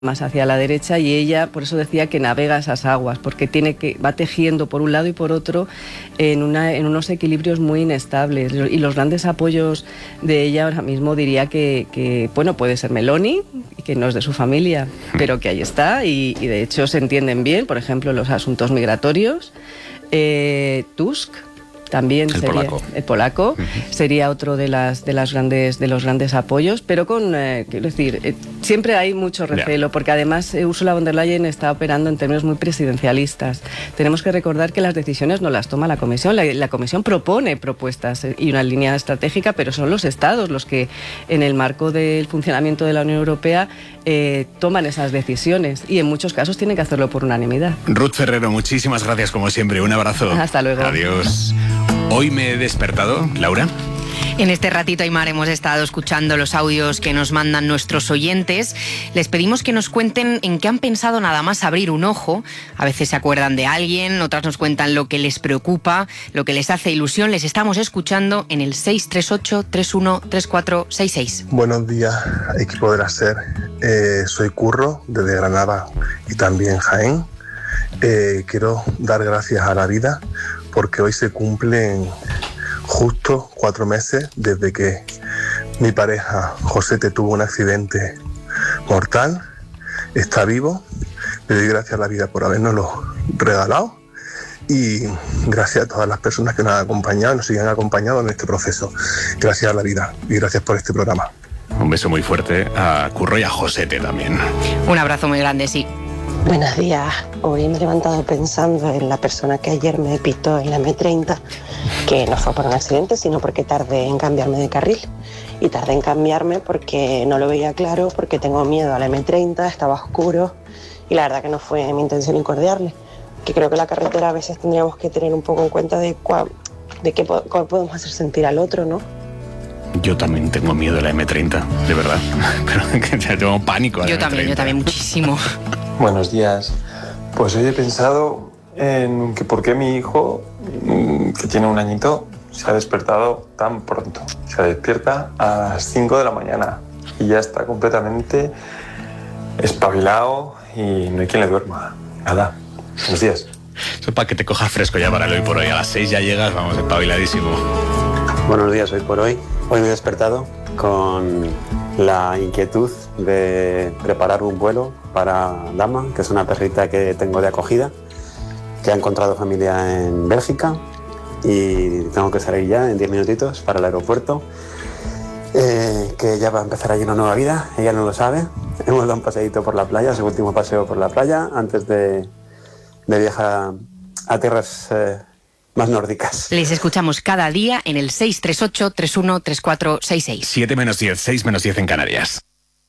más hacia la derecha, y ella por eso decía que navega esas aguas, porque va tejiendo por un lado y por otro en unos equilibrios muy inestables, y los grandes apoyos de ella ahora mismo diría que bueno, puede ser Meloni, que no es de su familia, pero que ahí está, y de hecho se entienden bien, por ejemplo, los asuntos migratorios. Tusk también el polaco sería otro de los grandes apoyos, pero quiero decir, siempre hay mucho recelo, porque además Ursula von der Leyen está operando en términos muy presidencialistas. Tenemos que recordar que las decisiones no las toma la Comisión, la Comisión propone propuestas y una línea estratégica, pero son los Estados los que, en el marco del funcionamiento de la Unión Europea, toman esas decisiones, y en muchos casos tienen que hacerlo por unanimidad. Ruth Ferrero, muchísimas gracias como siempre, un abrazo. Hasta luego. Adiós. Hoy me he despertado, Laura. En este ratito, Aymar, hemos estado escuchando los audios que nos mandan nuestros oyentes. Les pedimos que nos cuenten en qué han pensado nada más abrir un ojo. A veces se acuerdan de alguien, otras nos cuentan lo que les preocupa, lo que les hace ilusión. Les estamos escuchando en el 638-313466. Buenos días, equipo de la SER. Soy Curro, desde Granada y también Jaén. Quiero dar gracias a la vida porque hoy se cumplen justo 4 meses desde que mi pareja Josete tuvo un accidente mortal. Está vivo. Le doy gracias a la vida por habernoslo regalado, y gracias a todas las personas que nos han acompañado y nos siguen acompañando en este proceso. Gracias a la vida y gracias por este programa. Un beso muy fuerte a Curro y a Josete también. Un abrazo muy grande, sí. Buenos días. Hoy me he levantado pensando en la persona que ayer me pitó en la M30, que no fue por un accidente, sino porque tardé en cambiarme de carril. Y tardé en cambiarme porque no lo veía claro, porque tengo miedo a la M30, estaba oscuro, y la verdad que no fue mi intención incordiarle. Que creo que la carretera a veces tendríamos que tener un poco en cuenta de cómo podemos hacer sentir al otro, ¿no? Yo también tengo miedo a la M30, de verdad. Pero que tengo pánico a la M30. Yo también muchísimo. Buenos días. Pues hoy he pensado en que por qué mi hijo, que tiene 1 añito, se ha despertado tan pronto. Se despierta a las 5 de la mañana y ya está completamente espabilado y no hay quien le duerma. Nada. Buenos días. Eso es para que te cojas fresco ya para el hoy por hoy. A las 6 ya llegas, vamos, espabiladísimo. Buenos días, hoy por hoy. Hoy me he despertado con la inquietud de preparar un vuelo para Dama, que es una perrita que tengo de acogida, que ha encontrado familia en Bélgica, y tengo que salir ya en 10 minutitos para el aeropuerto, que ya va a empezar allí una nueva vida. Ella no lo sabe. Hemos dado un paseíto por la playa, su último paseo por la playa, antes de viajar a tierras más nórdicas. Les escuchamos cada día en el 638-313466. 7 menos 10, 6 menos 10 en Canarias.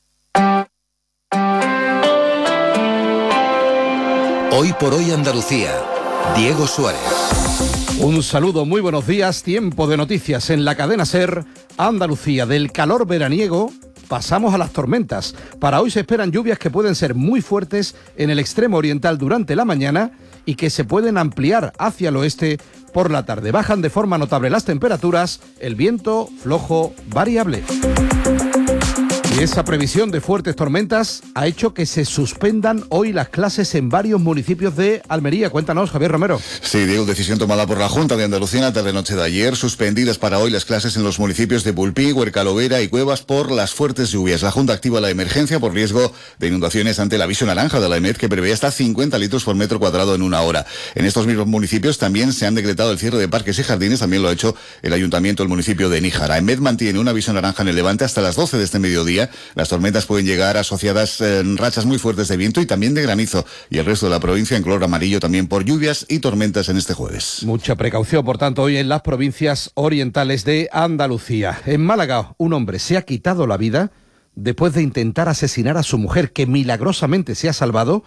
Hoy por hoy Andalucía. Diego Suárez. Un saludo, muy buenos días. Tiempo de noticias en la cadena SER. Andalucía, del calor veraniego pasamos a las tormentas. Para hoy se esperan lluvias que pueden ser muy fuertes en el extremo oriental durante la mañana y que se pueden ampliar hacia el oeste por la tarde. Bajan de forma notable las temperaturas, el viento flojo variable. Y esa previsión de fuertes tormentas ha hecho que se suspendan hoy las clases en varios municipios de Almería. Cuéntanos, Javier Romero. Sí, Diego, decisión tomada por la Junta de Andalucía en la tarde-noche de ayer. Suspendidas para hoy las clases en los municipios de Pulpí, Huercalovera y Cuevas por las fuertes lluvias. La Junta activa la emergencia por riesgo de inundaciones ante el aviso naranja de la EMET, que prevé hasta 50 litros por metro cuadrado en una hora. En estos mismos municipios también se han decretado el cierre de parques y jardines. También lo ha hecho el ayuntamiento del municipio de Níjar. EMET mantiene un aviso naranja en el Levante hasta las 12 de este mediodía. Las tormentas pueden llegar asociadas en rachas muy fuertes de viento y también de granizo, y el resto de la provincia en color amarillo también por lluvias y tormentas en este jueves. Mucha precaución, por tanto, hoy en las provincias orientales de Andalucía. En Málaga, un hombre se ha quitado la vida después de intentar asesinar a su mujer, que milagrosamente se ha salvado,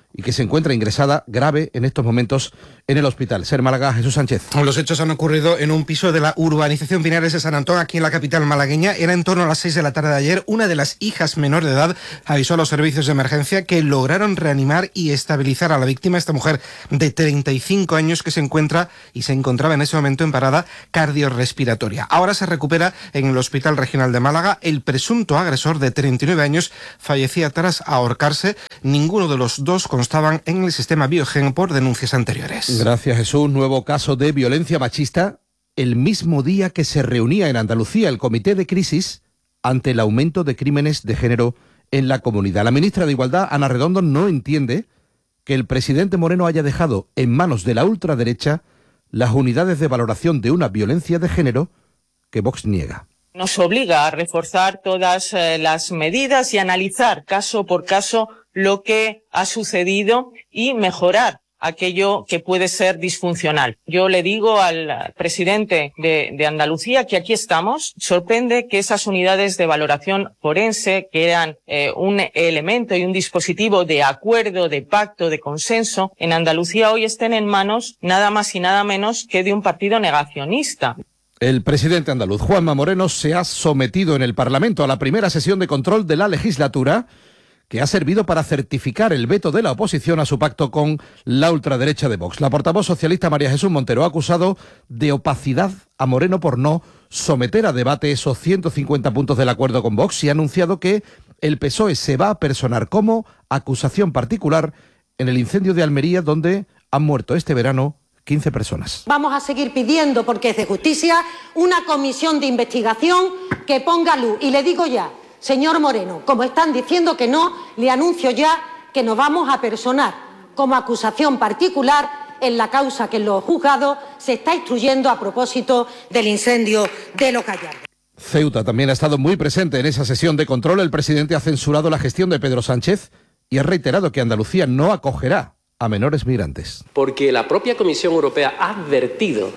y que se encuentra ingresada grave en estos momentos en el hospital. Ser Málaga, Jesús Sánchez. Los hechos han ocurrido en un piso de la urbanización Pinares de San Antón, aquí en la capital malagueña. Era en torno a las 6 de la tarde de ayer. Una de las hijas menor de edad avisó a los servicios de emergencia, que lograron reanimar y estabilizar a la víctima, esta mujer de 35 años que se encontraba en ese momento en parada cardiorrespiratoria. Ahora se recupera en el Hospital Regional de Málaga. El presunto agresor de 39 años fallecía tras ahorcarse. Ninguno de los dos constaban en el sistema Biogen por denuncias anteriores. Gracias, Jesús. Nuevo caso de violencia machista el mismo día que se reunía en Andalucía el Comité de Crisis ante el aumento de crímenes de género en la comunidad. La ministra de Igualdad, Ana Redondo, no entiende que el presidente Moreno haya dejado en manos de la ultraderecha las unidades de valoración de una violencia de género que Vox niega. Nos obliga a reforzar todas las medidas y analizar caso por caso lo que ha sucedido y mejorar aquello que puede ser disfuncional. Yo le digo al presidente de Andalucía que aquí estamos. Sorprende que esas unidades de valoración forense, que eran un elemento y un dispositivo de acuerdo, de pacto, de consenso, en Andalucía hoy estén en manos nada más y nada menos que de un partido negacionista. El presidente andaluz, Juanma Moreno, se ha sometido en el Parlamento a la primera sesión de control de la legislatura, que ha servido para certificar el veto de la oposición a su pacto con la ultraderecha de Vox. La portavoz socialista María Jesús Montero ha acusado de opacidad a Moreno por no someter a debate esos 150 puntos del acuerdo con Vox y ha anunciado que el PSOE se va a personar como acusación particular en el incendio de Almería, donde han muerto este verano 15 personas. Vamos a seguir pidiendo, porque es de justicia, una comisión de investigación que ponga luz. Y le digo ya, señor Moreno, como están diciendo que no, le anuncio ya que nos vamos a personar como acusación particular en la causa que en los juzgados se está instruyendo a propósito del incendio de Los Gallardos. Ceuta también ha estado muy presente en esa sesión de control. El presidente ha censurado la gestión de Pedro Sánchez y ha reiterado que Andalucía no acogerá a menores migrantes. Porque la propia Comisión Europea ha advertido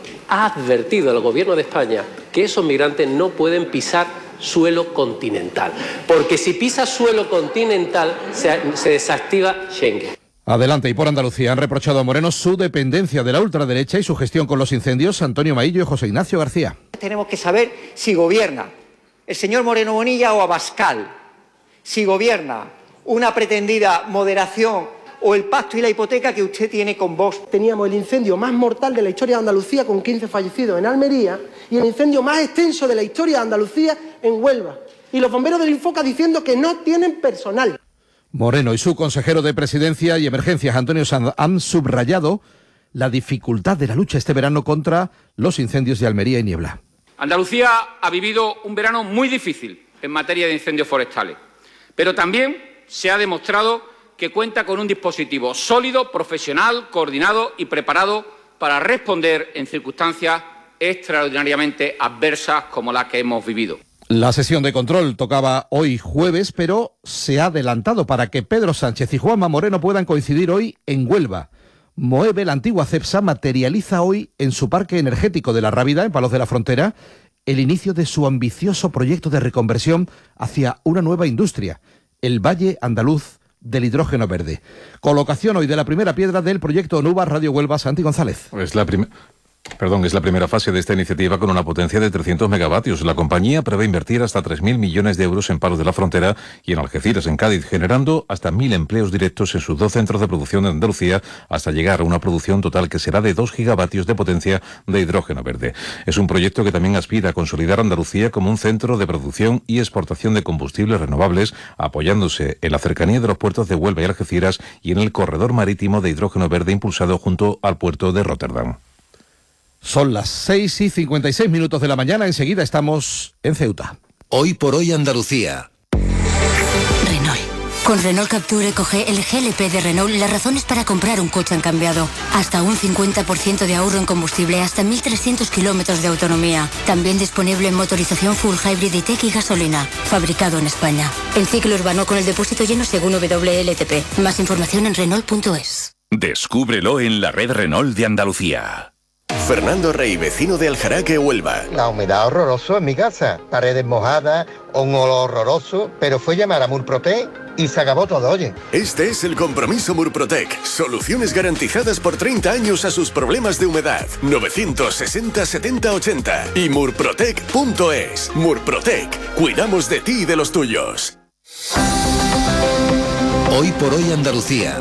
al Gobierno de España que esos migrantes no pueden pisar suelo continental, porque si pisa suelo continental se desactiva Schengen. Adelante, y por Andalucía han reprochado a Moreno su dependencia de la ultraderecha y su gestión con los incendios. Antonio Maillo y José Ignacio García. Tenemos que saber si gobierna el señor Moreno Bonilla o Abascal, si gobierna una pretendida moderación o el pacto y la hipoteca que usted tiene con Vox. Teníamos el incendio más mortal de la historia de Andalucía, con 15 fallecidos en Almería, y el incendio más extenso de la historia de Andalucía en Huelva. Y los bomberos del Infoca diciendo que no tienen personal. Moreno y su consejero de Presidencia y Emergencias, Antonio Sanz, han subrayado la dificultad de la lucha este verano contra los incendios de Almería y Niebla. Andalucía ha vivido un verano muy difícil en materia de incendios forestales, pero también se ha demostrado que cuenta con un dispositivo sólido, profesional, coordinado y preparado para responder en circunstancias extraordinariamente adversas como la que hemos vivido. La sesión de control tocaba hoy jueves, pero se ha adelantado para que Pedro Sánchez y Juanma Moreno puedan coincidir hoy en Huelva. Moeve, la antigua Cepsa, materializa hoy en su parque energético de La Rábida, en Palos de la Frontera, el inicio de su ambicioso proyecto de reconversión hacia una nueva industria, el Valle Andaluz del hidrógeno verde. Colocación hoy de la primera piedra del proyecto Onuba. Radio Huelva, Santi González. Es la primera fase de esta iniciativa con una potencia de 300 megavatios. La compañía prevé invertir hasta 3.000 millones de euros en Palos de la Frontera y en Algeciras, en Cádiz, generando hasta 1.000 empleos directos en sus 2 centros de producción de Andalucía, hasta llegar a una producción total que será de 2 gigavatios de potencia de hidrógeno verde. Es un proyecto que también aspira a consolidar Andalucía como un centro de producción y exportación de combustibles renovables, apoyándose en la cercanía de los puertos de Huelva y Algeciras y en el corredor marítimo de hidrógeno verde impulsado junto al puerto de Rotterdam. Son las 6:56 de la mañana. Enseguida estamos en Ceuta. Hoy por hoy Andalucía. Renault. Con Renault Capture coge el GLP de Renault, las razones para comprar un coche han cambiado. Hasta un 50% de ahorro en combustible, hasta 1.300 kilómetros de autonomía. También disponible en motorización full hybrid y tech y gasolina. Fabricado en España. En ciclo urbano con el depósito lleno según WLTP. Más información en Renault.es. Descúbrelo en la red Renault de Andalucía. Fernando Rey, vecino de Aljaraque, Huelva. La humedad horroroso en mi casa, paredes mojadas, un olor horroroso, pero fue llamar a Murprotec y se acabó todo, oye. Este es el compromiso Murprotec. Soluciones garantizadas por 30 años a sus problemas de humedad. 960 70 80 y murprotec.es. Murprotec. Cuidamos de ti y de los tuyos. Hoy por hoy Andalucía.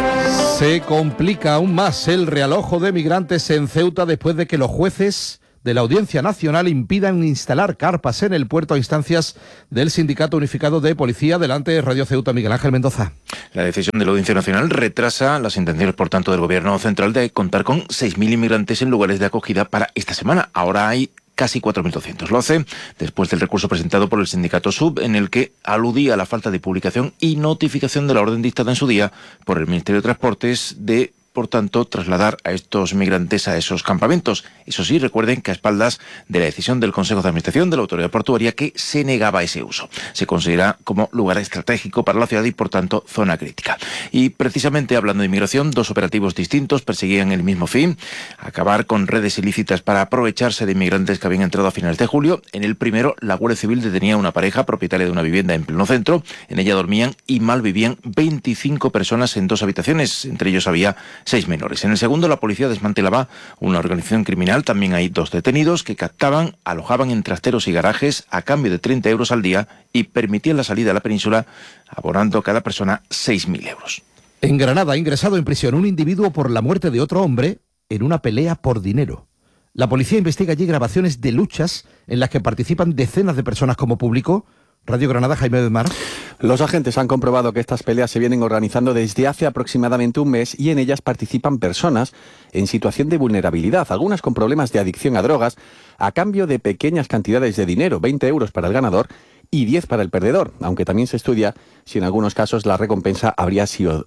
Se complica aún más el realojo de migrantes en Ceuta después de que los jueces de la Audiencia Nacional impidan instalar carpas en el puerto a instancias del Sindicato Unificado de Policía. Delante de Radio Ceuta, Miguel Ángel Mendoza. La decisión de la Audiencia Nacional retrasa las intenciones, por tanto, del Gobierno central de contar con 6.000 inmigrantes en lugares de acogida para esta semana. Ahora hay casi 4.200. Lo hace después del recurso presentado por el sindicato SUB, en el que aludía a la falta de publicación y notificación de la orden dictada en su día por el Ministerio de Transportes de, por tanto, trasladar a estos migrantes a esos campamentos. Eso sí, recuerden que a espaldas de la decisión del Consejo de Administración de la Autoridad Portuaria, que se negaba ese uso. Se considera como lugar estratégico para la ciudad y, por tanto, zona crítica. Y precisamente hablando de inmigración, dos operativos distintos perseguían el mismo fin: acabar con redes ilícitas para aprovecharse de inmigrantes que habían entrado a finales de julio. En el primero, la Guardia Civil detenía a una pareja propietaria de una vivienda en pleno centro. En ella dormían y malvivían 25 personas en 2 habitaciones. Entre ellos había 6 menores. En el segundo, la policía desmantelaba una organización criminal. También hay 2 detenidos que captaban, alojaban en trasteros y garajes a cambio de 30 euros al día y permitían la salida a la península, abonando a cada persona 6.000 euros. En Granada ha ingresado en prisión un individuo por la muerte de otro hombre en una pelea por dinero. La policía investiga allí grabaciones de luchas en las que participan decenas de personas como público. Radio Granada, Jaime Bedmar. Los agentes han comprobado que estas peleas se vienen organizando desde hace aproximadamente un mes y en ellas participan personas en situación de vulnerabilidad, algunas con problemas de adicción a drogas, a cambio de pequeñas cantidades de dinero, 20 euros para el ganador y 10 para el perdedor, aunque también se estudia si en algunos casos la recompensa habría sido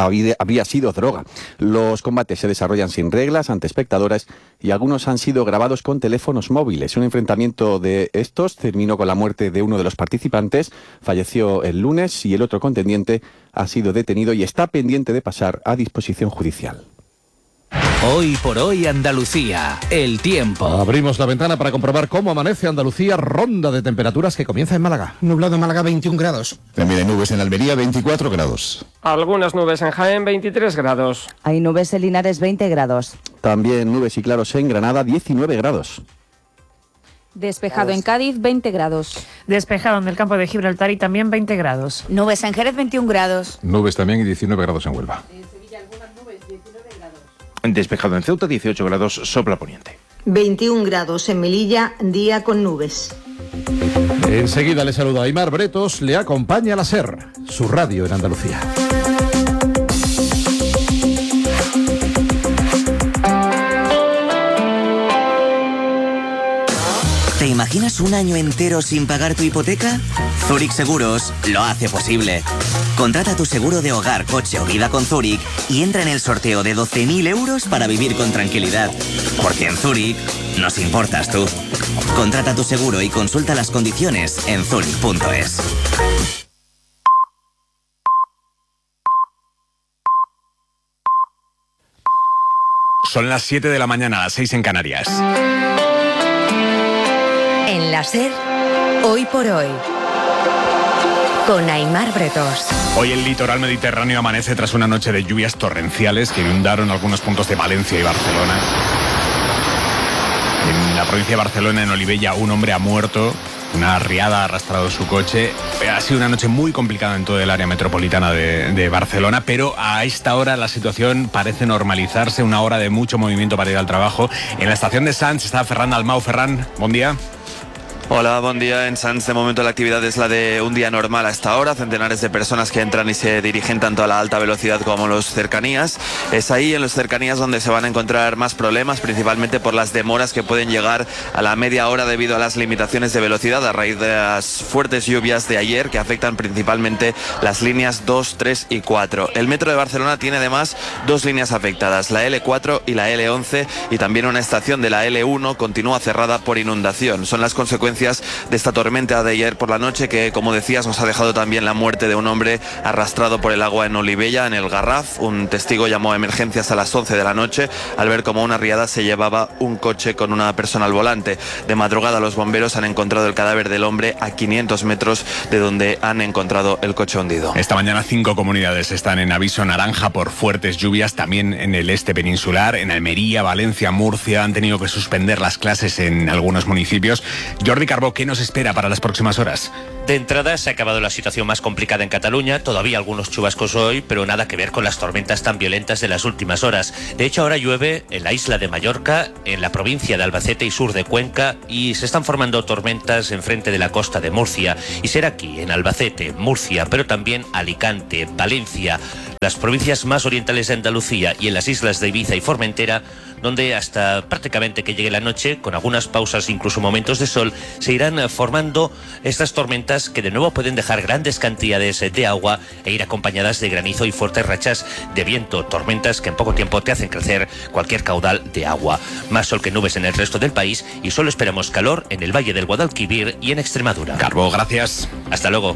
droga. Los combates se desarrollan sin reglas, ante espectadores, y algunos han sido grabados con teléfonos móviles. Un enfrentamiento de estos terminó con la muerte de uno de los participantes, falleció el lunes, y el otro contendiente ha sido detenido y está pendiente de pasar a disposición judicial. Hoy por hoy Andalucía, el tiempo. Abrimos la ventana para comprobar cómo amanece Andalucía, ronda de temperaturas que comienza en Málaga. Nublado en Málaga, 21 grados. También hay nubes en Almería, 24 grados. Algunas nubes en Jaén, 23 grados. Hay nubes en Linares, 20 grados. También nubes y claros en Granada, 19 grados. Despejado en Cádiz, 20 grados. Despejado en el campo de Gibraltar y también 20 grados. Nubes en Jerez, 21 grados. Nubes también y 19 grados en Huelva. Despejado en Ceuta, 18 grados, sopla poniente. 21 grados en Melilla, día con nubes. Enseguida le saludo a Aimar Bretos, le acompaña la SER, su radio en Andalucía. ¿Te imaginas un año entero sin pagar tu hipoteca? Zurich Seguros lo hace posible. Contrata tu seguro de hogar, coche o vida con Zurich y entra en el sorteo de 12.000 euros para vivir con tranquilidad. Porque en Zurich nos importas tú. Contrata tu seguro y consulta las condiciones en zurich.es. Son las 7 de la mañana, las 6 en Canarias. En la SER, hoy por hoy, con Aimar Bretos. Hoy el litoral mediterráneo amanece tras una noche de lluvias torrenciales que inundaron algunos puntos de Valencia y Barcelona. En la provincia de Barcelona, en Olivella, un hombre ha muerto. Una riada ha arrastrado su coche. Ha sido una noche muy complicada en todo el área metropolitana de Barcelona, pero a esta hora la situación parece normalizarse. Una hora de mucho movimiento para ir al trabajo. En la estación de Sants está Ferran Dalmau. Ferran, buen día. Hola, buen día. En Sants de momento la actividad es la de un día normal a esta hora. Centenares de personas que entran y se dirigen tanto a la alta velocidad como a los cercanías. Es ahí en los cercanías donde se van a encontrar más problemas, principalmente por las demoras que pueden llegar a la media hora debido a las limitaciones de velocidad a raíz de las fuertes lluvias de ayer que afectan principalmente las líneas 2, 3 y 4. El metro de Barcelona tiene además 2 líneas afectadas, la L4 y la L11, y también una estación de la L1 continúa cerrada por inundación. Son las consecuencias consecuencias de esta tormenta de ayer por la noche que, como decías, nos ha dejado también la muerte de un hombre arrastrado por el agua en Olivella, en el Garraf. Un testigo llamó a emergencias a las 11 de la noche al ver cómo una riada se llevaba un coche con una persona al volante. De madrugada los bomberos han encontrado el cadáver del hombre a 500 metros de donde han encontrado el coche hundido. Esta mañana 5 comunidades están en aviso naranja por fuertes lluvias, también en el este peninsular, en Almería, Valencia, Murcia. Han tenido que suspender las clases en algunos municipios. Jordi Carbó, ¿qué nos espera para las próximas horas? De entrada se ha acabado la situación más complicada en Cataluña, todavía algunos chubascos hoy, pero nada que ver con las tormentas tan violentas de las últimas horas. De hecho, ahora llueve en la isla de Mallorca, en la provincia de Albacete y sur de Cuenca, y se están formando tormentas enfrente de la costa de Murcia. Y será aquí, en Albacete, Murcia, pero también Alicante, Valencia, las provincias más orientales de Andalucía y en las islas de Ibiza y Formentera, donde hasta prácticamente que llegue la noche, con algunas pausas, incluso momentos de sol, se irán formando estas tormentas que de nuevo pueden dejar grandes cantidades de agua e ir acompañadas de granizo y fuertes rachas de viento. Tormentas que en poco tiempo te hacen crecer cualquier caudal de agua. Más sol que nubes en el resto del país y solo esperamos calor en el Valle del Guadalquivir y en Extremadura. Carbó, gracias. Hasta luego.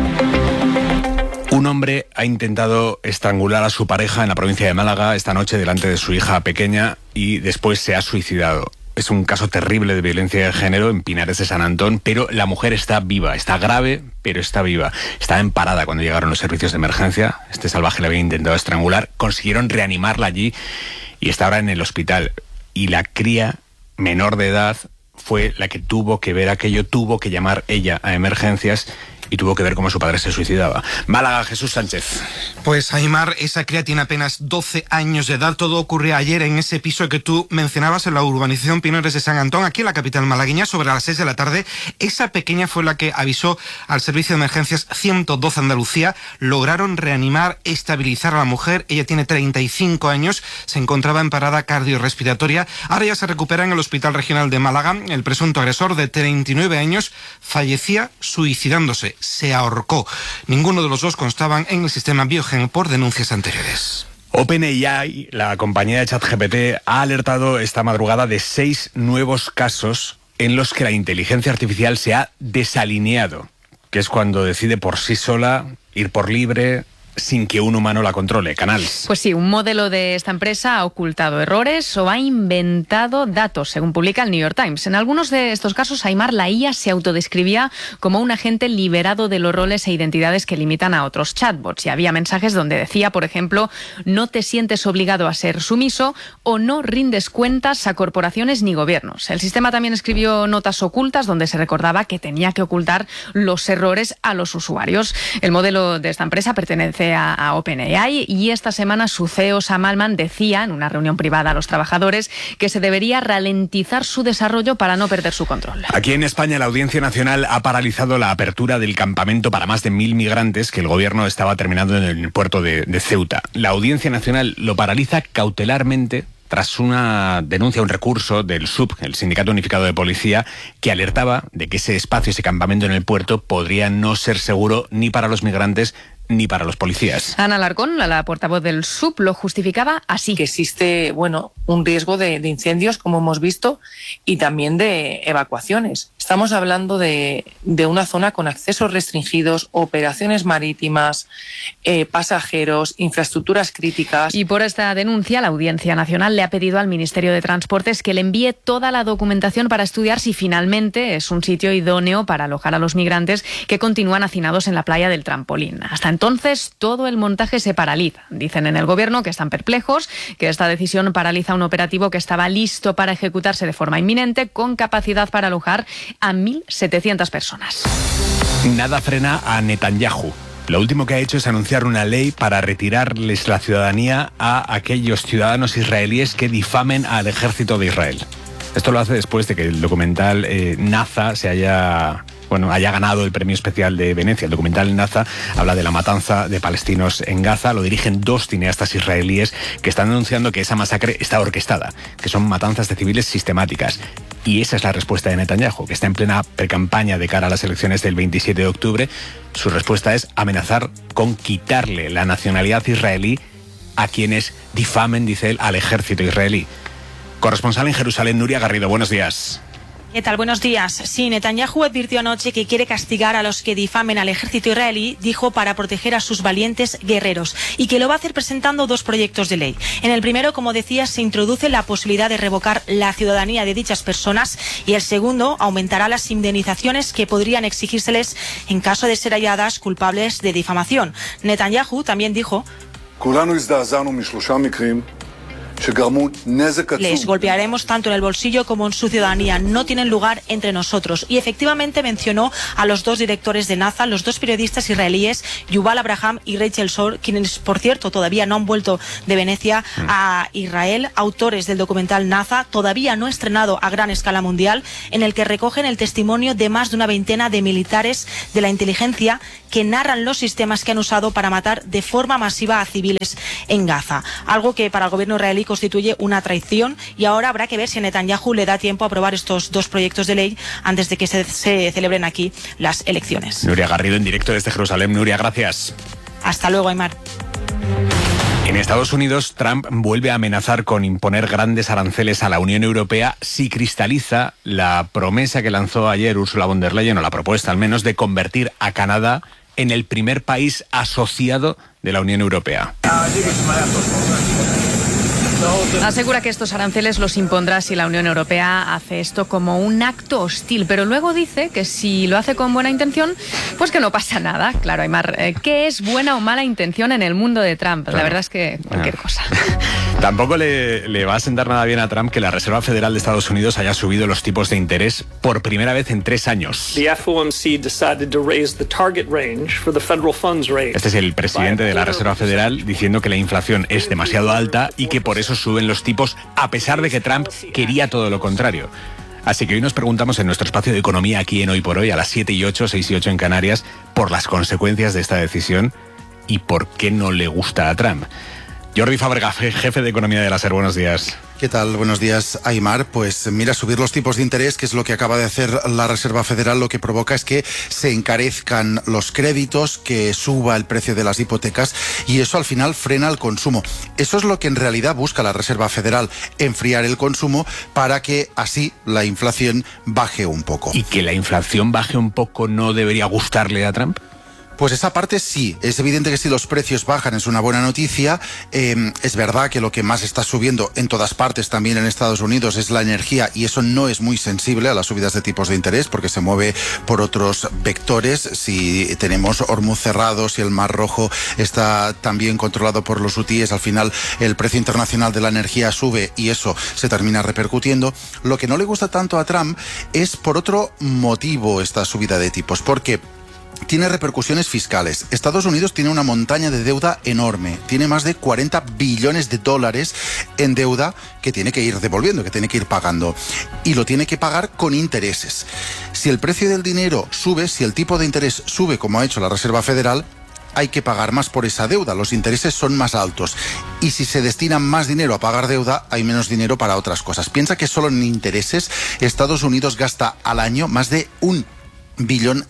Un hombre ha intentado estrangular a su pareja en la provincia de Málaga esta noche delante de su hija pequeña y después se ha suicidado. Es un caso terrible de violencia de género en Pinares de San Antón, pero la mujer está viva, está grave, pero está viva. Estaba en parada cuando llegaron los servicios de emergencia. Este salvaje le había intentado estrangular, consiguieron reanimarla allí y está ahora en el hospital. Y la cría menor de edad fue la que tuvo que ver aquello, tuvo que llamar ella a emergencias y tuvo que ver cómo su padre se suicidaba. Málaga, Jesús Sánchez. Pues Aimar, esa cría tiene apenas 12 años de edad. Todo ocurrió ayer en ese piso que tú mencionabas en la urbanización Pinares de San Antón, aquí en la capital malagueña, sobre las 6 de la tarde. Esa pequeña fue la que avisó al servicio de emergencias 112 Andalucía. Lograron reanimar, estabilizar a la mujer. Ella tiene 35 años, se encontraba en parada cardiorrespiratoria. Ahora ya se recupera en el Hospital Regional de Málaga. El presunto agresor de 39 años fallecía suicidándose. Se ahorcó. Ninguno de los dos constaban en el sistema Biogen por denuncias anteriores. OpenAI, la compañía de ChatGPT, ha alertado esta madrugada de 6 nuevos casos en los que la inteligencia artificial se ha desalineado, que es cuando decide por sí sola ir por libre, sin que un humano la controle. Canals. Pues sí, un modelo de esta empresa ha ocultado errores o ha inventado datos, según publica el New York Times. En algunos de estos casos, Aimar, la IA se autodescribía como un agente liberado de los roles e identidades que limitan a otros chatbots. Y había mensajes donde decía, por ejemplo, no te sientes obligado a ser sumiso o no rindes cuentas a corporaciones ni gobiernos. El sistema también escribió notas ocultas donde se recordaba que tenía que ocultar los errores a los usuarios. El modelo de esta empresa pertenece a OpenAI y esta semana su CEO Sam Altman decía en una reunión privada a los trabajadores que se debería ralentizar su desarrollo para no perder su control. Aquí en España la Audiencia Nacional ha paralizado la apertura del campamento para más de 1.000 migrantes que el gobierno estaba terminando en el puerto de Ceuta. La Audiencia Nacional lo paraliza cautelarmente tras una denuncia, un recurso del SUP, el Sindicato Unificado de Policía, que alertaba de que ese espacio, ese campamento en el puerto, podría no ser seguro ni para los migrantes ni para los policías. Ana Alarcón, la portavoz del SUP, lo justificaba así. Que existe, un riesgo de incendios, como hemos visto, y también de evacuaciones. Estamos hablando de una zona con accesos restringidos, operaciones marítimas, pasajeros, infraestructuras críticas. Y por esta denuncia, la Audiencia Nacional le ha pedido al Ministerio de Transportes que le envíe toda la documentación para estudiar si finalmente es un sitio idóneo para alojar a los migrantes que continúan hacinados en la playa del Trampolín. Hasta entonces, todo el montaje se paraliza. Dicen en el Gobierno que están perplejos, que esta decisión paraliza un operativo que estaba listo para ejecutarse de forma inminente, con capacidad para alojar a 1.700 personas. Nada frena a Netanyahu. Lo último que ha hecho es anunciar una ley para retirarles la ciudadanía a aquellos ciudadanos israelíes que difamen al ejército de Israel. Esto lo hace después de que el documental Naza haya ganado el premio especial de Venecia. El documental Naza habla de la matanza de palestinos en Gaza. Lo dirigen 2 cineastas israelíes que están denunciando que esa masacre está orquestada, que son matanzas de civiles sistemáticas. Y esa es la respuesta de Netanyahu, que está en plena precampaña de cara a las elecciones del 27 de octubre. Su respuesta es amenazar con quitarle la nacionalidad israelí a quienes difamen, dice él, al ejército israelí. Corresponsal en Jerusalén, Nuria Garrido, buenos días. ¿Qué tal? Buenos días. Sí, Netanyahu advirtió anoche que quiere castigar a los que difamen al ejército israelí, dijo, para proteger a sus valientes guerreros, y que lo va a hacer presentando 2 proyectos de ley. En el primero, como decía, se introduce la posibilidad de revocar la ciudadanía de dichas personas, y el segundo aumentará las indemnizaciones que podrían exigírseles en caso de ser halladas culpables de difamación. Netanyahu también dijo: les golpearemos tanto en el bolsillo como en su ciudadanía. No tienen lugar entre nosotros. Y efectivamente mencionó a los 2 directores de NASA, los 2 periodistas israelíes, Yuval Abraham y Rachel Shor, quienes, por cierto, todavía no han vuelto de Venecia a Israel, autores del documental NASA, todavía no estrenado a gran escala mundial, en el que recogen el testimonio de más de una veintena de militares de la inteligencia que narran los sistemas que han usado para matar de forma masiva a civiles en Gaza. Algo que para el gobierno israelí constituye una traición, y ahora habrá que ver si a Netanyahu le da tiempo a aprobar estos 2 proyectos de ley antes de que se celebren aquí las elecciones. Nuria Garrido en directo desde Jerusalén. Nuria, gracias. Hasta luego, Aymar. En Estados Unidos, Trump vuelve a amenazar con imponer grandes aranceles a la Unión Europea si cristaliza la promesa que lanzó ayer Ursula von der Leyen, o la propuesta al menos, de convertir a Canadá en el primer país asociado de la Unión Europea. Asegura que estos aranceles los impondrá si la Unión Europea hace esto como un acto hostil, pero luego dice que si lo hace con buena intención, pues que no pasa nada. Claro, Aymar, ¿qué es buena o mala intención en el mundo de Trump? Claro. La verdad es que cualquier cosa. Tampoco le va a sentar nada bien a Trump que la Reserva Federal de Estados Unidos haya subido los tipos de interés por primera vez en 3 años. Este es el presidente de la Reserva Federal diciendo que la inflación es demasiado alta y que por eso suben los tipos, a pesar de que Trump quería todo lo contrario. Así que hoy nos preguntamos en nuestro espacio de economía aquí en Hoy por Hoy, a las 7 y 8, 6 y 8 en Canarias, por las consecuencias de esta decisión y por qué no le gusta a Trump. Jordi Fábrega, jefe de economía de la SER, buenos días. ¿Qué tal? Buenos días, Aymar. Pues mira, subir los tipos de interés, que es lo que acaba de hacer la Reserva Federal, lo que provoca es que se encarezcan los créditos, que suba el precio de las hipotecas, y eso al final frena el consumo. Eso es lo que en realidad busca la Reserva Federal, enfriar el consumo para que así la inflación baje un poco. ¿Y que la inflación baje un poco no debería gustarle a Trump? Pues esa parte sí, es evidente que si los precios bajan es una buena noticia. Es verdad que lo que más está subiendo en todas partes, también en Estados Unidos, es la energía, y eso no es muy sensible a las subidas de tipos de interés porque se mueve por otros vectores. Si tenemos Hormuz cerrado, si el Mar Rojo está también controlado por los hutíes, al final el precio internacional de la energía sube y eso se termina repercutiendo. Lo que no le gusta tanto a Trump es por otro motivo esta subida de tipos, porque tiene repercusiones fiscales. Estados Unidos tiene una montaña de deuda enorme. Tiene más de 40 billones de dólares en deuda que tiene que ir devolviendo, que tiene que ir pagando. Y lo tiene que pagar con intereses. Si el precio del dinero sube, si el tipo de interés sube, como ha hecho la Reserva Federal, hay que pagar más por esa deuda. Los intereses son más altos. Y si se destina más dinero a pagar deuda, hay menos dinero para otras cosas. Piensa que solo en intereses Estados Unidos gasta al año más de $1 billón.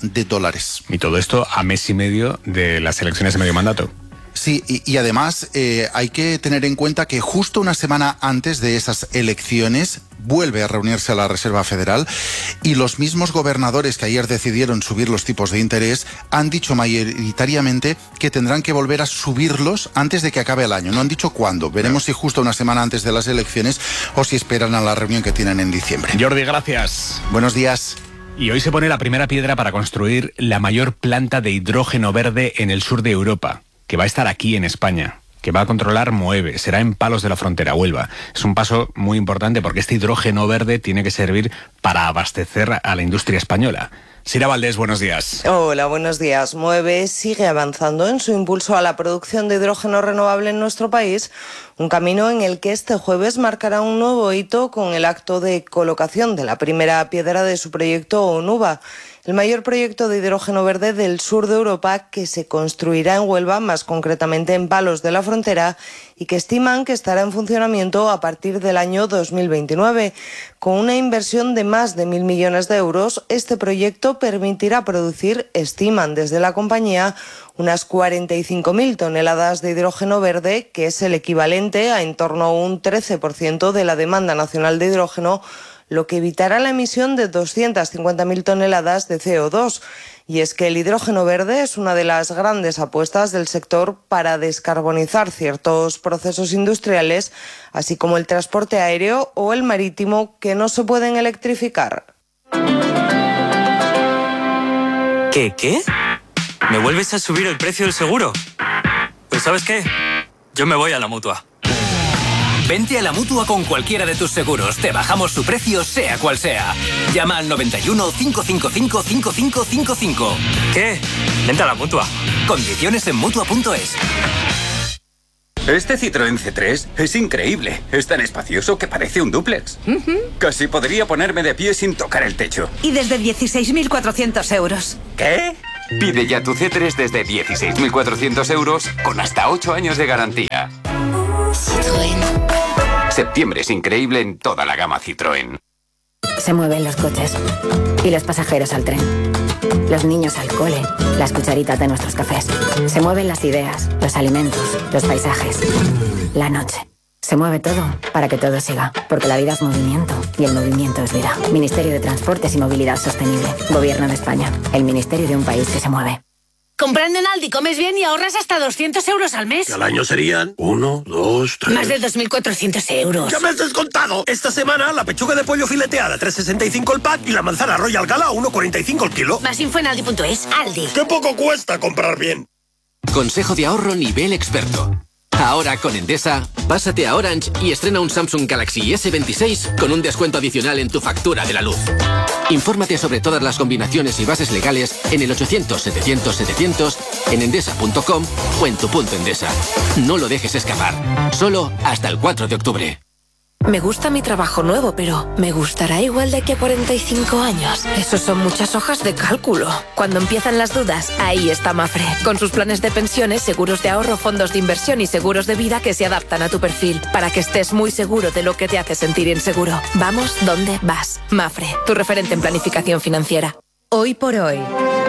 Y todo esto a mes y medio de las elecciones de medio mandato. Sí, y además hay que tener en cuenta que justo una semana antes de esas elecciones vuelve a reunirse la Reserva Federal, y los mismos gobernadores que ayer decidieron subir los tipos de interés han dicho mayoritariamente que tendrán que volver a subirlos antes de que acabe el año. No han dicho cuándo. Veremos si justo una semana antes de las elecciones o si esperan a la reunión que tienen en diciembre. Jordi, gracias. Buenos días. Y hoy se pone la primera piedra para construir la mayor planta de hidrógeno verde en el sur de Europa, que va a estar aquí en España, que va a controlar Moeve, será en Palos de la Frontera, Huelva. Es un paso muy importante porque este hidrógeno verde tiene que servir para abastecer a la industria española. Sira Valdés, buenos días. Hola, buenos días. Moeve sigue avanzando en su impulso a la producción de hidrógeno renovable en nuestro país, un camino en el que este jueves marcará un nuevo hito con el acto de colocación de la primera piedra de su proyecto ONUVA, el mayor proyecto de hidrógeno verde del sur de Europa, que se construirá en Huelva, más concretamente en Palos de la Frontera, y que estiman que estará en funcionamiento a partir del año 2029. Con una inversión de más de 1.000 millones de euros, este proyecto permitirá producir, estiman desde la compañía, unas 45.000 toneladas de hidrógeno verde, que es el equivalente a en torno a un 13% de la demanda nacional de hidrógeno, lo que evitará la emisión de 250.000 toneladas de CO2. Y es que el hidrógeno verde es una de las grandes apuestas del sector para descarbonizar ciertos procesos industriales, así como el transporte aéreo o el marítimo, que no se pueden electrificar. ¿Qué? ¿Me vuelves a subir el precio del seguro? Pues ¿sabes qué? Yo me voy a la Mutua. Vente a la Mutua con cualquiera de tus seguros. Te bajamos su precio, sea cual sea. Llama al 91 555 5555. ¿Qué? Vente a la Mutua. Condiciones en Mutua.es. Este Citroën C3 es increíble. Es tan espacioso que parece un dúplex. Casi podría ponerme de pie sin tocar el techo. Y desde 16.400 euros. ¿Qué? Pide ya tu C3 desde 16.400 euros con hasta 8 años de garantía. Citroën. Septiembre es increíble en toda la gama Citroën. Se mueven los coches y los pasajeros al tren. Los niños al cole, las cucharitas de nuestros cafés. Se mueven las ideas, los alimentos, los paisajes, la noche. Se mueve todo para que todo siga, porque la vida es movimiento y el movimiento es vida. Ministerio de Transportes y Movilidad Sostenible. Gobierno de España. El ministerio de un país que se mueve. Comprando en Aldi comes bien y ahorras hasta 200 euros al mes. Al año serían 1, 2, 3... Más de 2.400 euros. ¡Ya me has descontado! Esta semana la pechuga de pollo fileteada 3,65 el pack y la manzana Royal Gala 1,45 el kilo. Más info en Aldi.es. Aldi. ¡Qué poco cuesta comprar bien! Consejo de ahorro nivel experto. Ahora con Endesa, pásate a Orange y estrena un Samsung Galaxy S26 con un descuento adicional en tu factura de la luz. Infórmate sobre todas las combinaciones y bases legales en el 800-700-700, en endesa.com o en tu punto Endesa. No lo dejes escapar. Solo hasta el 4 de octubre. Me gusta mi trabajo nuevo, pero ¿me gustará igual de aquí a 45 años? Esos son muchas hojas de cálculo. Cuando empiezan las dudas, ahí está Mafre. Con sus planes de pensiones, seguros de ahorro, fondos de inversión y seguros de vida que se adaptan a tu perfil, para que estés muy seguro de lo que te hace sentir inseguro. Vamos donde vas. Mafre, tu referente en planificación financiera. Hoy por hoy,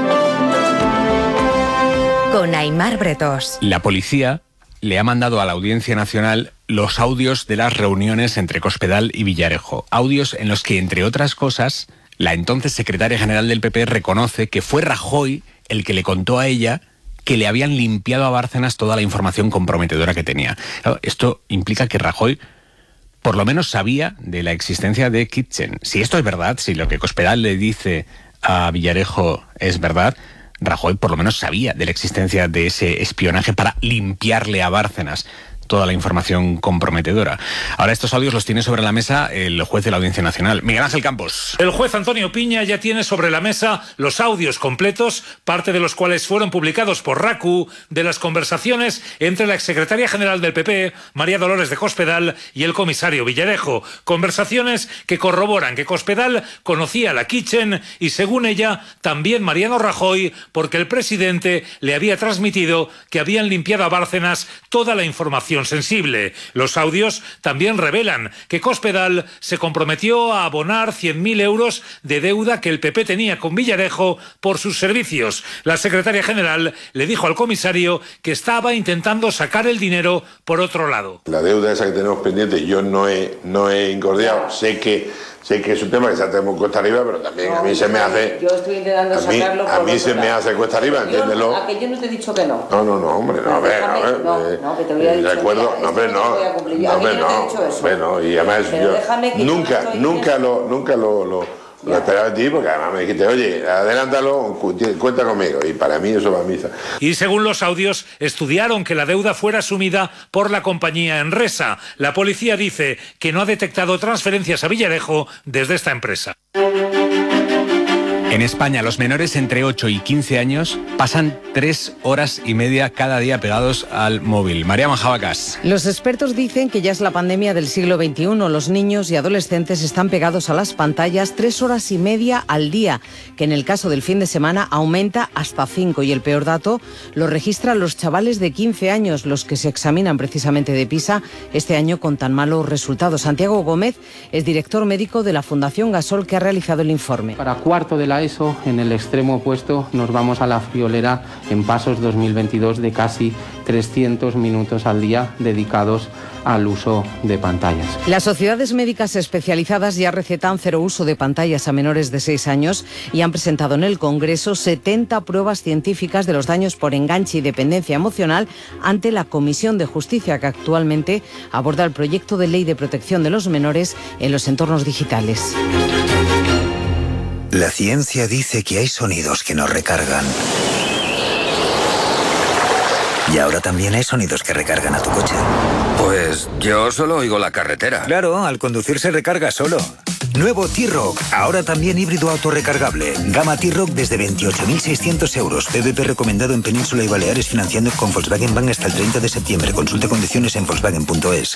con Aimar Bretós. La policía le ha mandado a la Audiencia Nacional los audios de las reuniones entre Cospedal y Villarejo. Audios en los que, entre otras cosas, la entonces secretaria general del PP reconoce que fue Rajoy el que le contó a ella que le habían limpiado a Bárcenas toda la información comprometedora que tenía. Claro, esto implica que Rajoy por lo menos sabía de la existencia de Kitchen. Si esto es verdad, si lo que Cospedal le dice a Villarejo es verdad, Rajoy por lo menos sabía de la existencia de ese espionaje para limpiarle a Bárcenas toda la información comprometedora. Ahora estos audios los tiene sobre la mesa el juez de la Audiencia Nacional, Miguel Ángel Campos. El juez Antonio Piña ya tiene sobre la mesa los audios completos, parte de los cuales fueron publicados por RACU, de las conversaciones entre la exsecretaria general del PP, María Dolores de Cospedal, y el comisario Villarejo. Conversaciones que corroboran que Cospedal conocía la Kitchen y, según ella, también Mariano Rajoy, porque el presidente le había transmitido que habían limpiado a Bárcenas toda la información sensible. Los audios también revelan que Cospedal se comprometió a abonar 100.000 euros de deuda que el PP tenía con Villarejo por sus servicios. La secretaria general le dijo al comisario que estaba intentando sacar el dinero por otro lado. La deuda esa que tenemos pendiente yo no he incordiado. Sé que es un tema que se hace muy cuesta arriba, pero también a mí se me hace... Yo estoy intentando sacarlo por a mí se me hace cuesta arriba, entiéndelo. A que yo no te he dicho que no. No, hombre, no, a ver. No, que te voy a decir. Recuerdo, no, hombre, no. Bueno, y además yo nunca lo esperaba de ti, porque además me dijiste, oye, adelántalo, cuenta conmigo, y para mí eso va a misa. Y según los audios, estudiaron que la deuda fuera asumida por la compañía Enresa. La policía dice que no ha detectado transferencias a Villarejo desde esta empresa. En España, los menores entre 8 y 15 años pasan 3 horas y media cada día pegados al móvil. María Majabacas. Los expertos dicen que ya es la pandemia del siglo XXI. Los niños y adolescentes están pegados a las pantallas 3 horas y media al día, que en el caso del fin de semana aumenta hasta 5. Y el peor dato lo registran los chavales de 15 años, los que se examinan precisamente de PISA este año con tan malos resultados. Santiago Gómez es director médico de la Fundación Gasol, que ha realizado el informe. Para cuarto de la a eso, en el extremo opuesto, nos vamos a la friolera en Pasos 2022 de casi 300 minutos al día dedicados al uso de pantallas. Las sociedades médicas especializadas ya recetan cero uso de pantallas a menores de 6 años y han presentado en el Congreso 70 pruebas científicas de los daños por enganche y dependencia emocional ante la Comisión de Justicia, que actualmente aborda el proyecto de ley de protección de los menores en los entornos digitales. La ciencia dice que hay sonidos que nos recargan. Y ahora también hay sonidos que recargan a tu coche. Pues yo solo oigo la carretera. Claro, al conducir se recarga solo. Nuevo T-Roc, ahora también híbrido autorrecargable. Gama T-Roc desde 28.600 euros. PVP recomendado en Península y Baleares, financiando con Volkswagen Bank hasta el 30 de septiembre. Consulte condiciones en Volkswagen.es.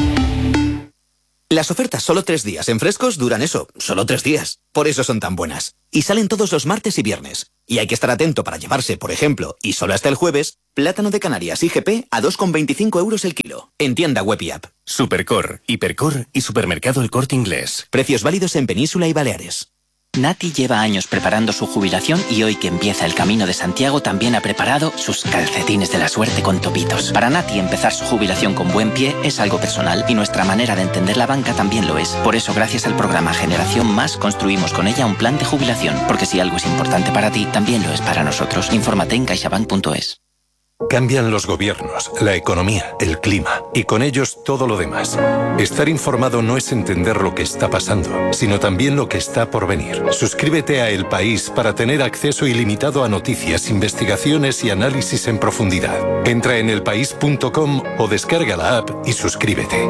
Las ofertas solo 3 días en Frescos duran eso, solo 3 días. Por eso son tan buenas. Y salen todos los martes y viernes. Y hay que estar atento para llevarse, por ejemplo, y solo hasta el jueves, plátano de Canarias IGP a 2,25 euros el kilo. En tienda web y app. Supercor, Hipercor y Supermercado El Corte Inglés. Precios válidos en Península y Baleares. Nati lleva años preparando su jubilación y hoy que empieza el Camino de Santiago también ha preparado sus calcetines de la suerte con topitos. Para Nati empezar su jubilación con buen pie es algo personal y nuestra manera de entender la banca también lo es. Por eso gracias al programa Generación Más construimos con ella un plan de jubilación, porque si algo es importante para ti, también lo es para nosotros. Infórmate en caixabank.es. Cambian los gobiernos, la economía, el clima y con ellos todo lo demás. Estar informado no es entender lo que está pasando, sino también lo que está por venir. Suscríbete a El País para tener acceso ilimitado a noticias, investigaciones y análisis en profundidad. Entra en elpaís.com o descarga la app y suscríbete.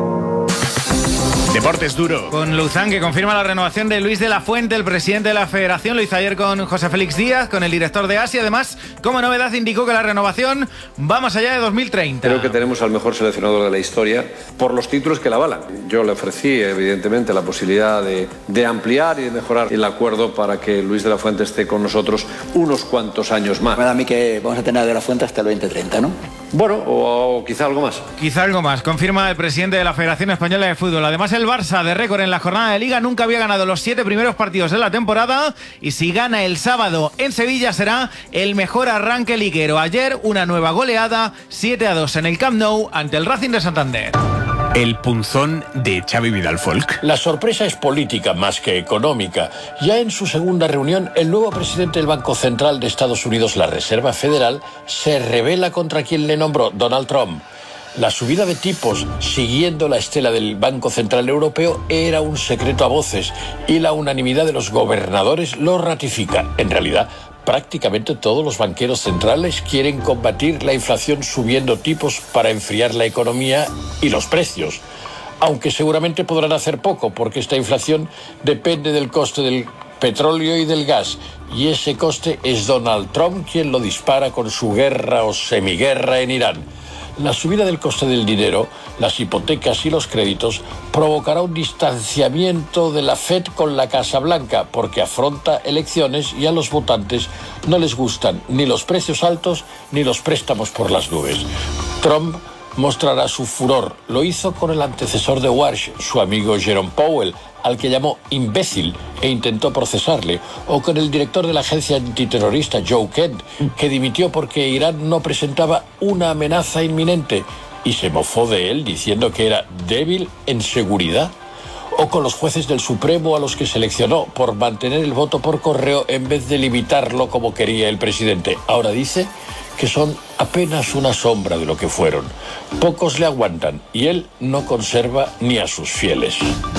Deportes duro. Con Luzán, que confirma la renovación de Luis de la Fuente, el presidente de la Federación. Lo hizo ayer con José Félix Díaz, con el director de Asia. Además, como novedad, indicó que la renovación va más allá de 2030. Creo que tenemos al mejor seleccionador de la historia por los títulos que la avalan. Yo le ofrecí, evidentemente, la posibilidad de ampliar y de mejorar el acuerdo para que Luis de la Fuente esté con nosotros unos cuantos años más. Me da a mí que vamos a tener a de la Fuente hasta el 2030, ¿no? Bueno, o quizá algo más. Quizá algo más, confirma el presidente de la Federación Española de Fútbol. Además, el Barça, de récord en la jornada de Liga, nunca había ganado los 7 primeros partidos de la temporada y si gana el sábado en Sevilla será el mejor arranque liguero. Ayer una nueva goleada, 7-2 en el Camp Nou ante el Racing de Santander. El punzón de Xavi Vidal Folk. La sorpresa es política más que económica. Ya en su segunda reunión, el nuevo presidente del Banco Central de Estados Unidos, la Reserva Federal, se rebela contra quien le nombró, Donald Trump. La subida de tipos, siguiendo la estela del Banco Central Europeo, era un secreto a voces y la unanimidad de los gobernadores lo ratifica. En realidad, prácticamente todos los banqueros centrales quieren combatir la inflación subiendo tipos para enfriar la economía y los precios. Aunque seguramente podrán hacer poco, porque esta inflación depende del coste del petróleo y del gas. Y ese coste es Donald Trump quien lo dispara con su guerra o semiguerra en Irán. La subida del coste del dinero, las hipotecas y los créditos provocará un distanciamiento de la Fed con la Casa Blanca, porque afronta elecciones y a los votantes no les gustan ni los precios altos ni los préstamos por las nubes. Trump mostrará su furor. Lo hizo con el antecesor de Walsh, su amigo Jerome Powell, al que llamó imbécil e intentó procesarle, o con el director de la agencia antiterrorista Joe Kent, que dimitió porque Irán no presentaba una amenaza inminente y se mofó de él diciendo que era débil en seguridad, o con los jueces del Supremo a los que seleccionó por mantener el voto por correo en vez de limitarlo como quería el presidente. Ahora dice que son apenas una sombra de lo que fueron. Pocos le aguantan y él no conserva ni a sus fieles.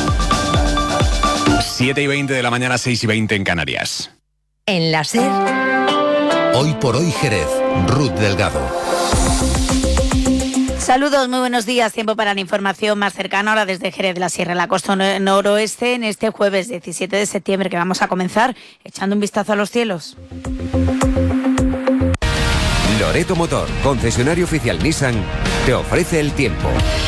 7:20 de la mañana, 6:20 en Canarias. En la SER. Hoy por hoy Jerez, Ruth Delgado. Saludos, muy buenos días. Tiempo para la información más cercana ahora desde Jerez de la Sierra, en la costa noroeste, en este jueves 17 de septiembre, que vamos a comenzar echando un vistazo a los cielos. Loreto Motor, concesionario oficial Nissan, te ofrece el tiempo.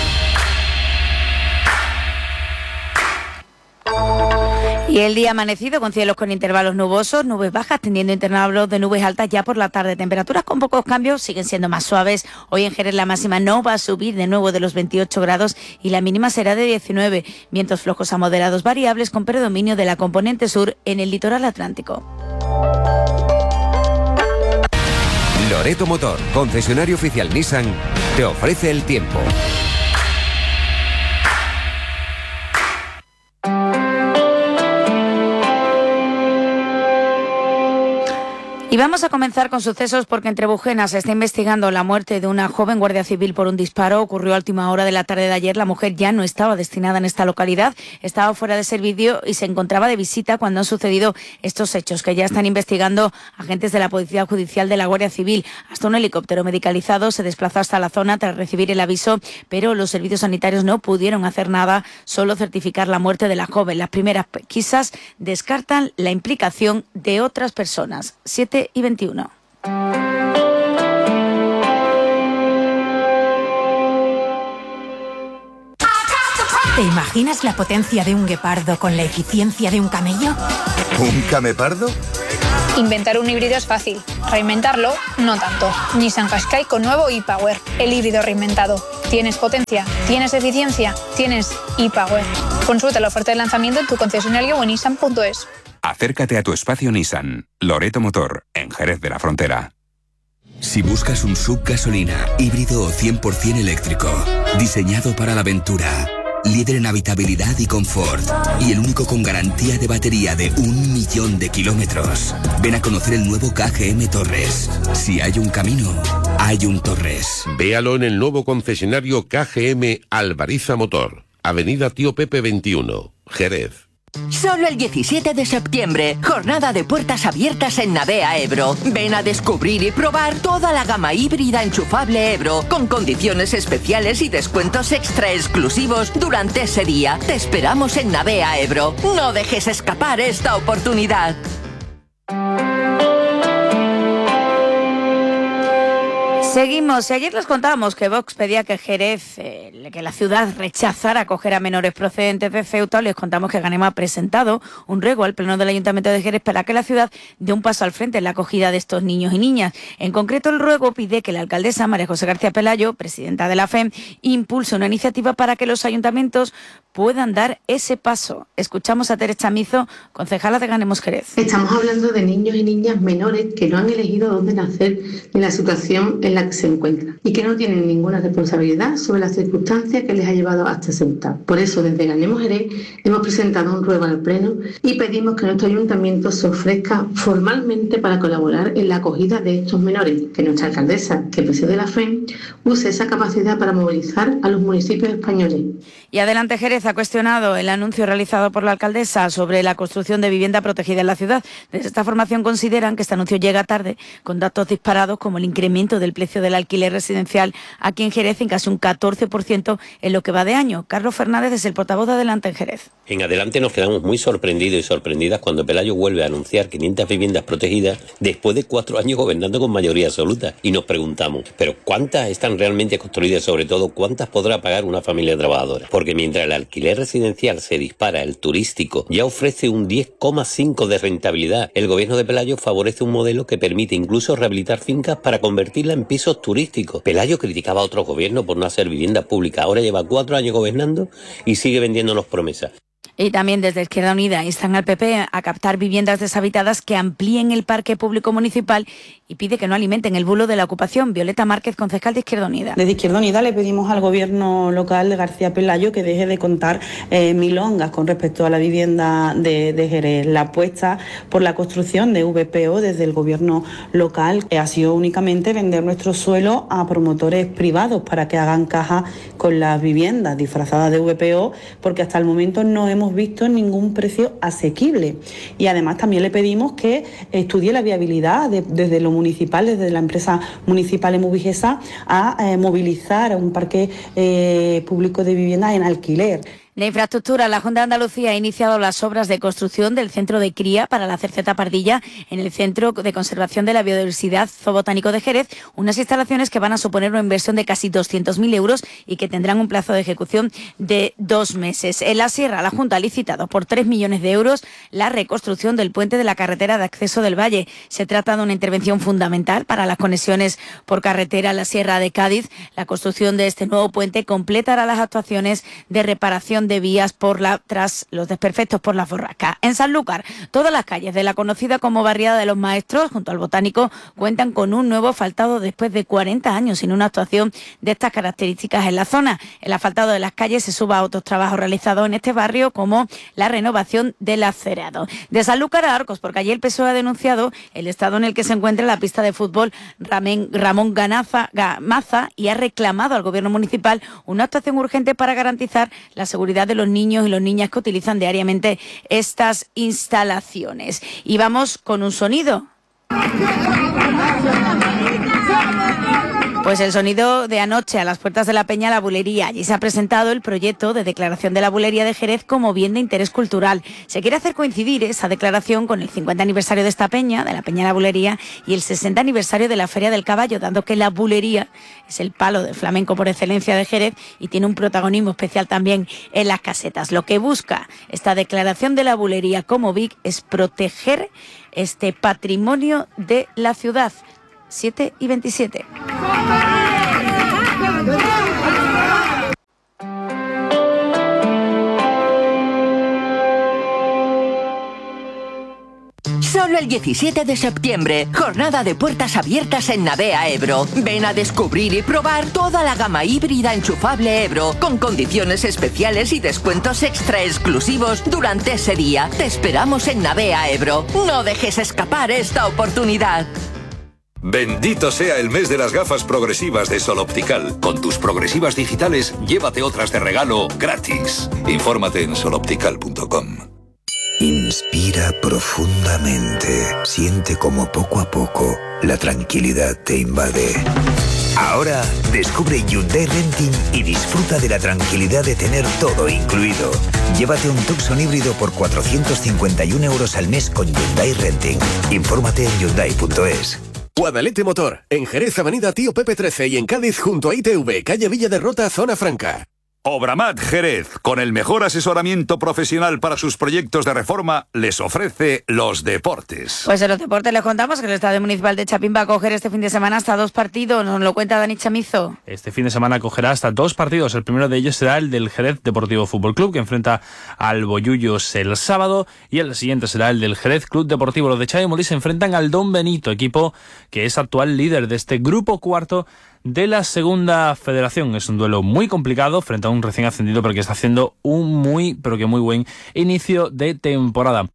Y el día amanecido con cielos con intervalos nubosos, nubes bajas, tendiendo intervalos de nubes altas ya por la tarde. Temperaturas con pocos cambios, siguen siendo más suaves. Hoy en Jerez la máxima no va a subir de nuevo de los 28 grados y la mínima será de 19. Vientos flojos a moderados variables con predominio de la componente sur en el litoral atlántico. Loreto Motor, concesionario oficial Nissan, te ofrece el tiempo. Y vamos a comenzar con sucesos porque en Trebujena se está investigando la muerte de una joven guardia civil por un disparo. Ocurrió a última hora de la tarde de ayer. La mujer ya no estaba destinada en esta localidad, estaba fuera de servicio y se encontraba de visita cuando han sucedido estos hechos, que ya están investigando agentes de la Policía Judicial de la Guardia Civil. Hasta un helicóptero medicalizado se desplazó hasta la zona tras recibir el aviso, pero los servicios sanitarios no pudieron hacer nada, solo certificar la muerte de la joven. Las primeras pesquisas descartan la implicación de otras personas. 7:21. ¿Te imaginas la potencia de un guepardo con la eficiencia de un camello? ¿Un camepardo? Inventar un híbrido es fácil, reinventarlo no tanto. Nissan Qashqai con nuevo e-Power, el híbrido reinventado. Tienes potencia, tienes eficiencia, tienes e-Power. Consulta la oferta de lanzamiento en tu concesionario o en nissan.es. Acércate a tu espacio Nissan. Loreto Motor, en Jerez de la Frontera. Si buscas un SUV gasolina, híbrido o 100% eléctrico, diseñado para la aventura, líder en habitabilidad y confort, y el único con garantía de batería de 1.000.000 de kilómetros, ven a conocer el nuevo KGM Torres. Si hay un camino, hay un Torres. Véalo en el nuevo concesionario KGM Alvariza Motor, Avenida Tío Pepe 21, Jerez. Solo el 17 de septiembre, jornada de puertas abiertas en Navea Ebro. Ven a descubrir y probar toda la gama híbrida enchufable Ebro, con condiciones especiales y descuentos extra exclusivos durante ese día. Te esperamos en Navea Ebro. No dejes escapar esta oportunidad. Seguimos. Ayer les contábamos que Vox pedía que Jerez, que la ciudad rechazara acoger a menores procedentes de Ceuta. Les contamos que Ganema ha presentado un ruego al Pleno del Ayuntamiento de Jerez para que la ciudad dé un paso al frente en la acogida de estos niños y niñas. En concreto, el ruego pide que la alcaldesa María José García Pelayo, presidenta de la FEM, impulse una iniciativa para que los ayuntamientos puedan dar ese paso. Escuchamos a Teresa Chamizo, concejala de Ganemos Jerez. Estamos hablando de niños y niñas menores que no han elegido dónde nacer ni la situación en la que se encuentran y que no tienen ninguna responsabilidad sobre las circunstancias que les ha llevado hasta Ceuta. Por eso, desde Ganemos Jerez hemos presentado un ruego al Pleno y pedimos que nuestro ayuntamiento se ofrezca formalmente para colaborar en la acogida de estos menores, que nuestra alcaldesa, que preside la FEM, use esa capacidad para movilizar a los municipios españoles. Y Adelante Jerez ha cuestionado el anuncio realizado por la alcaldesa sobre la construcción de vivienda protegida en la ciudad. Desde esta formación consideran que este anuncio llega tarde, con datos disparados como el incremento del precio del alquiler residencial aquí en Jerez en casi un 14% en lo que va de año. Carlos Fernández es el portavoz de Adelante en Jerez. En Adelante nos quedamos muy sorprendidos y sorprendidas cuando Pelayo vuelve a anunciar 500 viviendas protegidas después de 4 años gobernando con mayoría absoluta. Y nos preguntamos, ¿pero cuántas están realmente construidas y sobre todo cuántas podrá pagar una familia trabajadora? Porque mientras el alquiler residencial se dispara, el turístico ya ofrece un 10,5 de rentabilidad. El gobierno de Pelayo favorece un modelo que permite incluso rehabilitar fincas para convertirla en pisos turísticos. Pelayo criticaba a otros gobiernos por no hacer vivienda pública. Ahora lleva 4 años gobernando y sigue vendiéndonos promesas. Y también desde Izquierda Unida instan al PP a captar viviendas deshabitadas que amplíen el parque público municipal y pide que no alimenten el bulo de la ocupación. Violeta Márquez, concejal de Izquierda Unida. Desde Izquierda Unida le pedimos al gobierno local de García Pelayo que deje de contar milongas con respecto a la vivienda de Jerez. La apuesta por la construcción de VPO desde el gobierno local ha sido únicamente vender nuestro suelo a promotores privados para que hagan caja con las viviendas disfrazadas de VPO, porque hasta el momento no hemos visto ningún precio asequible. Y además también le pedimos que estudie la viabilidad desde lo municipal, desde la empresa municipal Emubigesa, a movilizar a un parque público de vivienda en alquiler. De infraestructura, la Junta de Andalucía ha iniciado las obras de construcción del centro de cría para la cerceta pardilla en el Centro de Conservación de la Biodiversidad Zoobotánico de Jerez, unas instalaciones que van a suponer una inversión de casi 200.000 euros y que tendrán un plazo de ejecución de 2 meses. En la Sierra, la Junta ha licitado por 3 millones de euros la reconstrucción del puente de la carretera de acceso del Valle. Se trata de una intervención fundamental para las conexiones por carretera a la Sierra de Cádiz. La construcción de este nuevo puente completará las actuaciones de reparación ampliación de vías tras los desperfectos por las borrascas. En Sanlúcar, todas las calles de la conocida como Barriada de los Maestros, junto al Botánico, cuentan con un nuevo asfaltado después de 40 años sin una actuación de estas características en la zona. El asfaltado de las calles se suma a otros trabajos realizados en este barrio, como la renovación del acerado. De Sanlúcar a Arcos, porque allí el PSOE ha denunciado el estado en el que se encuentra la pista de fútbol Ramón Maza y ha reclamado al gobierno municipal una actuación urgente para garantizar la seguridad de los niños y las niñas que utilizan diariamente estas instalaciones. Y vamos con un sonido. Pues el sonido de anoche a las puertas de la Peña La Bulería. Allí se ha presentado el proyecto de declaración de la Bulería de Jerez como bien de interés cultural. Se quiere hacer coincidir esa declaración con el 50 aniversario de esta peña, de la Peña La Bulería, y el 60 aniversario de la Feria del Caballo, dando que la bulería es el palo del flamenco por excelencia de Jerez y tiene un protagonismo especial también en las casetas. Lo que busca esta declaración de la Bulería como BIC es proteger este patrimonio de la ciudad. 7:27. Solo el 17 de septiembre, jornada de puertas abiertas en Navea Ebro. Ven a descubrir y probar toda la gama híbrida enchufable Ebro, con condiciones especiales y descuentos extra exclusivos durante ese día. Te esperamos en Navea Ebro. No dejes escapar esta oportunidad. Bendito sea el mes de las gafas progresivas de Sol Optical. Con tus progresivas digitales, llévate otras de regalo gratis. Infórmate en soloptical.com. Inspira profundamente. Siente como poco a poco la tranquilidad te invade. Ahora descubre Hyundai Renting y disfruta de la tranquilidad de tener todo incluido. Llévate un Tucson híbrido por 451 € al mes con Hyundai Renting. Infórmate en hyundai.es. Guadalete Motor, en Jerez, Avenida Tío Pepe 13 y en Cádiz junto a ITV, calle Villa de Rota, Zona Franca. Obramat Jerez, con el mejor asesoramiento profesional para sus proyectos de reforma, les ofrece los deportes. Pues en los deportes les contamos que el Estadio Municipal de Chapín va a acoger este fin de semana hasta 2 partidos. Nos lo cuenta Dani Chamizo. Este fin de semana acogerá hasta 2 partidos. El primero de ellos será el del Jerez Deportivo Fútbol Club, que enfrenta al Bollullos el sábado, y el siguiente será el del Jerez Club Deportivo. Los de Xavi Molí se enfrentan al Don Benito, equipo que es actual líder de este grupo cuarto de la Segunda Federación. Es un duelo muy complicado frente a un recién ascendido, pero que está haciendo un muy buen inicio de temporada.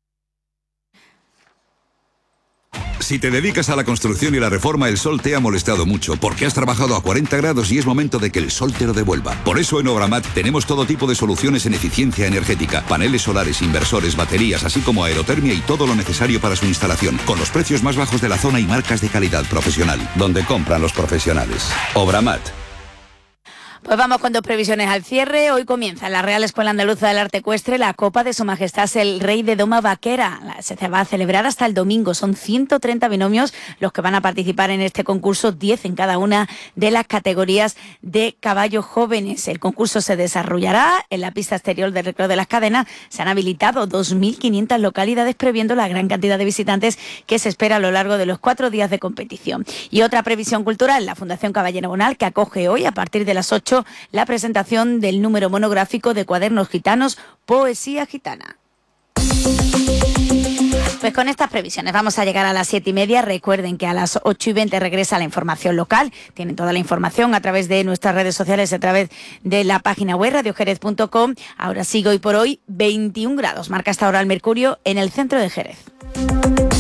Si te dedicas a la construcción y la reforma, el sol te ha molestado mucho, porque has trabajado a 40 grados y es momento de que el sol te lo devuelva. Por eso en Obramat tenemos todo tipo de soluciones en eficiencia energética, paneles solares, inversores, baterías, así como aerotermia y todo lo necesario para su instalación, con los precios más bajos de la zona y marcas de calidad profesional, donde compran los profesionales. Obramat. Pues vamos con 2 previsiones al cierre. Hoy comienza en la Real Escuela Andaluza del Arte Ecuestre la Copa de Su Majestad el Rey de Doma Vaquera. Se va a celebrar hasta el domingo. Son 130 binomios los que van a participar en este concurso, 10 en cada una de las categorías de caballos jóvenes. El concurso se desarrollará en la pista exterior del Recreo de las Cadenas. Se han habilitado 2.500 localidades, previendo la gran cantidad de visitantes que se espera a lo largo de los 4 días de competición. Y otra previsión cultural, la Fundación Caballero Bonal, que acoge hoy a partir de las 8 la presentación del número monográfico de Cuadernos Gitanos, Poesía Gitana. Pues con estas previsiones vamos a llegar a las 7:30. Recuerden que a las 8:20 regresa la información local. Tienen toda la información a través de nuestras redes sociales, a través de la página web radiojerez.com. Ahora sigue hoy por hoy 21 grados. Marca hasta ahora el mercurio en el centro de Jerez.